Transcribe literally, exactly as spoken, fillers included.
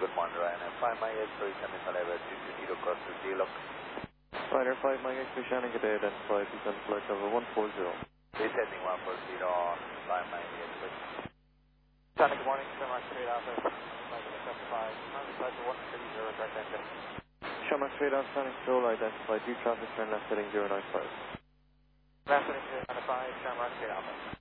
good morning, Ryanair. five my X-ray, Shannon Caleva, two two zero cross to zero. Ryanair five my X-ray, Shannon, good day, identified, descend flight level one four zero. Descending one four zero on five my X-ray. Shannon, good morning, Shamrock straight out there, seventy-five, flight one three zero, direct engine. Shamrock straight out, Shannon, Stroll, identified, due traffic, turn left heading zero nine five. Left heading zero nine five, Shamrock straight out there.